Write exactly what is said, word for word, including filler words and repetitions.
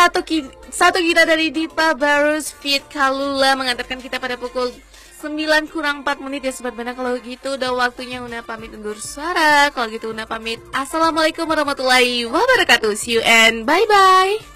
satu, ki satu kita dari Dipa Barus Fit Kalula mengantarkan kita pada pukul sembilan kurang empat menit ya Sobat Bana. Kalau gitu udah waktunya Una pamit undur suara. Kalau gitu Una pamit. Assalamualaikum warahmatullahi wabarakatuh. See you and bye-bye.